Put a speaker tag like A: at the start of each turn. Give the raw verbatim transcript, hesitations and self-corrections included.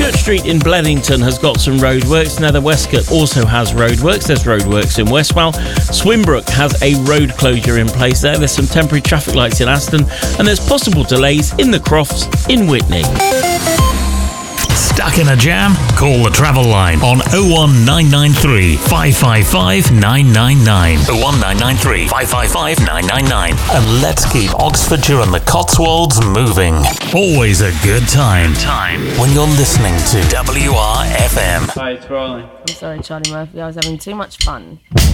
A: Church Street in Bledington has got some roadworks. Nether Westcott also has roadworks. There's roadworks in Westwell. Swimbrook has a road closure in place there. There's some temporary traffic lights in Aston, and there's possible delays in the Crofts in Whitney.
B: Stuck in a jam? Call the travel line on oh one nine nine three, five five five, nine nine nine. oh one nine nine three, five five five, nine nine nine. And let's keep Oxfordshire and the Cotswolds moving. Always a good time. Time when you're listening to W R F M.
C: Hi, it's Riley.
D: I'm sorry, Charlie Murphy. I was having too much fun.